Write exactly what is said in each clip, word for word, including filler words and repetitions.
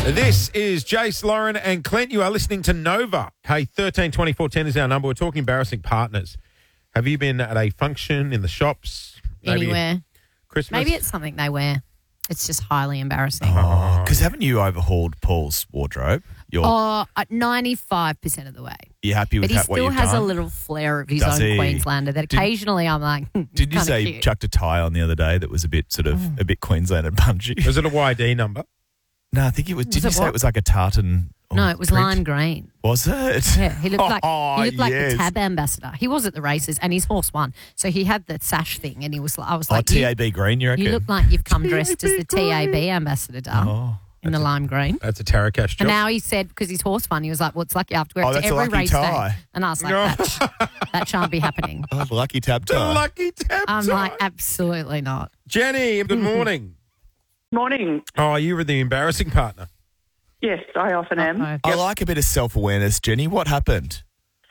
This is Jace, Lauren and Clint. You are listening to Nova. Hey, thirteen twenty-four ten is our number. We're talking embarrassing partners. Have you been at a function, in the shops? Maybe Anywhere. Christmas? Maybe it's something they wear. It's just highly embarrassing. Oh, because haven't you overhauled Paul's wardrobe? You're, Oh, uh, ninety-five percent of the way. you happy with But he ha- what still you've has done? a little flair of his Does own he? Queenslander that Did- occasionally I'm like, hmm, Did you kinda say cute. you chucked a tie on the other day that was a bit sort of Oh. a bit Queenslander punchy? Was it a Y D number? No, I think it was. Did Was you it say what? it was like a tartan? or No, it was print? lime green. Was it? Yeah, he looked like Oh, he looked like yes. the Tab ambassador. He was at the races and his horse won. So he had the sash thing and he was I was Oh, like, T you, A B green, you reckon? you look like you've come dressed as the T A B ambassador, Dale, Oh. in the lime green. That's a Taracash job. And now he said, because his horse won, he was like, well, it's lucky I have to wear Oh, it to that's a every lucky race tie. day. And I was like, No. that, sh- that shan't be happening. Oh, lucky tab the tie. lucky tap I'm tie. like, absolutely not. Jenny, good morning. Morning. Oh, you were the embarrassing partner. Yes, I often am. Uh-oh. I like a bit of self-awareness, Jenny. What happened?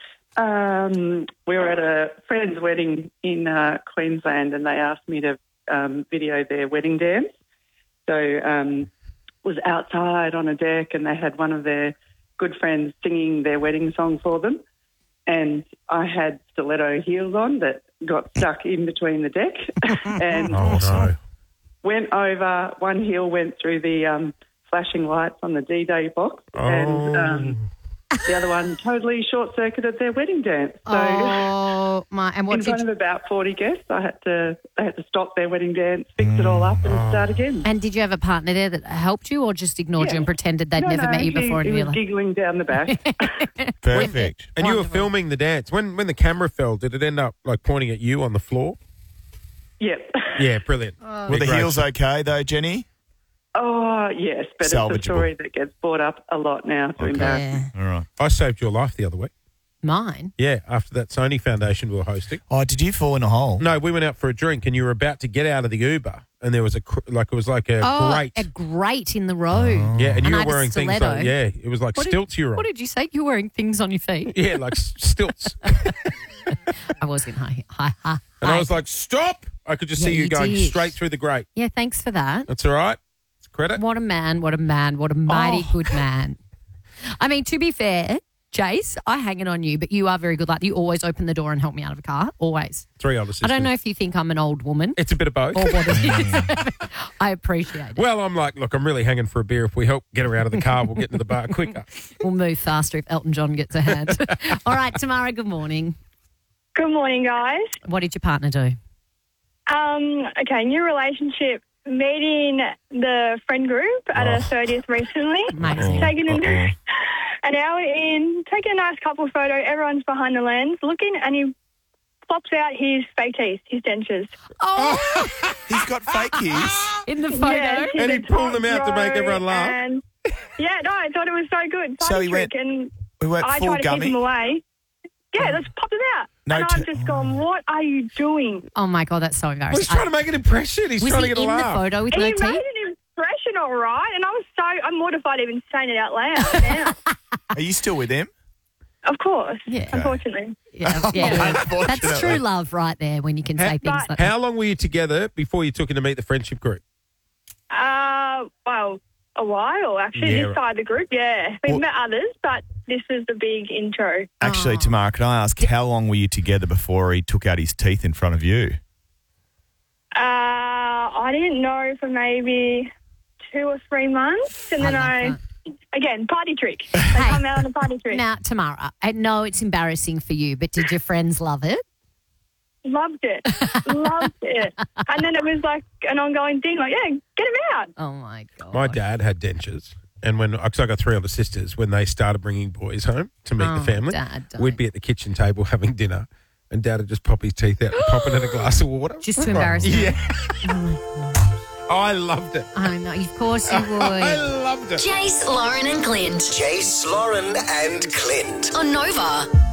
Um, we were at a friend's wedding in uh, Queensland, and they asked me to um, video their wedding dance. So um, was outside on a deck, and they had one of their good friends singing their wedding song for them. And I had stiletto heels on that got stuck in between the deck, and Oh, no. went over. One heel went through the um, flashing lights on the D-Day box, and um, the other one totally short-circuited their wedding dance. So Oh, my. And what in did front you, of about forty guests, I had to they had to stop their wedding dance, fix it all up, and start again. and did you have a partner there that helped you or just ignored Yeah. you and pretended they'd no, never no, met you he, before in he real was life? giggling down the back. Perfect. And you were Wonderful. filming the dance. When when the camera fell, did it end up like pointing at you on the floor? Yep. Yeah, brilliant. Oh. Were the Great. heels okay, though, Jenny? Oh, yes, but it's Salvageable. a story that gets brought up a lot now to embarrass. Yeah. All right. I saved your life the other week. Mine? Yeah, after that Sony Foundation we were hosting. Oh, did you fall in a hole? No, we went out for a drink and you were about to get out of the Uber and there was a, cr- like, it was like a Oh, grate. a grate in the road. Yeah, and, And you I were had a wearing things stiletto. like, yeah, it was like What did- stilts you were on. What did you say? You were wearing things on your feet? Yeah, like s- stilts. I was in high, high, high. And I was like, stop. I could just Yeah, see you you going did. straight through the grate. yeah, thanks for that. That's all right. It's credit. What a man, what a man, what a mighty Oh. good man. I mean, to be fair, Jace, I hang it on you, but you are very good. Like, you always open the door and help me out of a car, always. Three older sisters. I don't know if you think I'm an old woman It's a bit of both. or what it is. I appreciate it. Well, I'm like, look, I'm really hanging for a beer. If we help get her out of the car, we'll get into the bar quicker. We'll move faster if Elton John gets a hand. All right, Tamara, good morning. Good morning, guys. What did your partner do? Um, okay, new relationship. Meeting the friend group at Oh. a thirtieth recently. Amazing. Taking an, Uh-oh. an hour in, taking a nice couple photo. Everyone's behind the lens looking, and he pops out his fake teeth, his dentures. Oh, He's got fakies. in the photo. Yeah, to And he the pulled top them out to make row, everyone laugh. And yeah, no, I thought it was so good. So Funny he went trick, and We went I full tried to keep gummy. him away. Yeah, let's pop them out. No and t- I've just gone, what are you doing? Oh, my God, that's so Well, embarrassing. he's trying to make an impression. He's was trying he to get a in laugh. the photo with He no made teeth? an impression, all right, and I was so I'm mortified even saying it out loud. Now. Are you still with him? Of course, Yeah. unfortunately. Yeah, yeah. That's Unfortunately. true love right there when you can say things But- like that. How long were you together before you took him to meet the friendship group? Uh, well, a while actually. Yeah, this right. side of the group, yeah. We've Well- met others, but this was the big intro. Actually, Oh. Tamara, can I ask how long were you together before he took out his teeth in front of you? Uh, I didn't know for maybe two or three months, and I then love I, that. again, party trick. They come out on a party trick. Now, Tamara, I know it's embarrassing for you, but did your friends love it? Loved it, loved it, and then it was like an ongoing thing. Like, yeah, get him out. Oh, my God. My dad had dentures. And when, because I got three older sisters, when they started bringing boys home to meet Oh, the family, Dad, don't. we'd be at the kitchen table having dinner and Dad would just pop his teeth out and pop it in a glass of water. Just to embarrass him. Yeah. Oh, I loved it. I know, of course you I would. loved it. Jace, Lauren and Clint Jace, Lauren and Clint. on Nova.